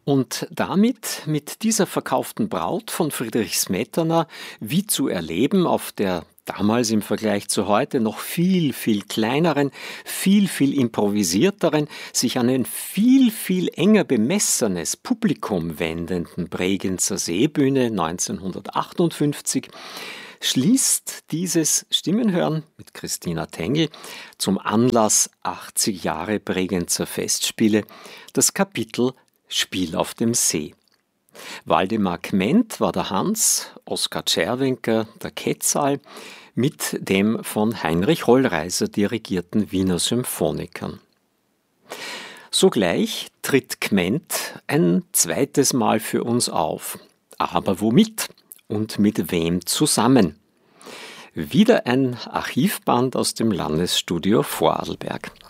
Und damit, mit dieser verkauften Braut von Friedrich Smetana, wie zu erleben auf der damals im Vergleich zu heute noch viel, viel kleineren, viel, viel improvisierteren, sich an ein viel, viel enger bemessenes Publikum wendenden Bregenzer Seebühne 1958, schließt dieses Stimmenhören mit Christina Tengl zum Anlass 80 Jahre Bregenzer Festspiele das Kapitel Spiel auf dem See. Waldemar Kment war der Hans, Oskar Tscherwenker der Quetzal, mit dem von Heinrich Hollreiser dirigierten Wiener Symphonikern. Sogleich tritt Kment ein zweites Mal für uns auf. Aber womit und mit wem zusammen? Wieder ein Archivband aus dem Landesstudio Vorarlberg.